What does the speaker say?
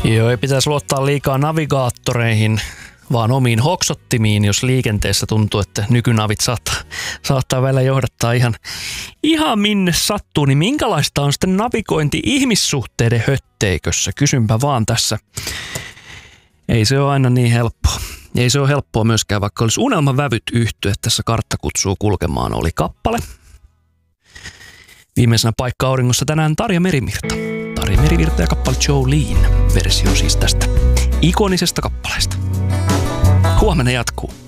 Joo, ei pitäisi luottaa liikaa navigaattoreihin, vaan omiin hoksottimiin, jos liikenteessä tuntuu, että nykynavit saattaa välillä johdattaa ihan minne sattuu. Niin minkälaista on sitten navigointi ihmissuhteiden hötteikössä? Kysynpä vaan tässä. Ei se ole aina niin helppoa. Ei se ole helppoa myöskään, vaikka olisi unelmavävyt yhtye. Tässä Kartta kutsuu kulkemaan oli kappale. Viimeisenä paikka auringossa tänään Tarja Merivirta. Tarja Merivirta ja kappale Jolene. Versio siis tästä ikonisesta kappaleesta. Huomenna jatkuu.